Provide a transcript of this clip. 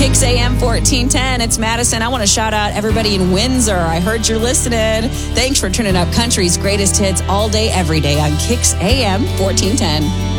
Kicks AM 1410. It's Madison. I want to shout out everybody in Windsor. I heard you're listening. Thanks for turning up country's greatest hits all day, every day on Kicks AM 1410.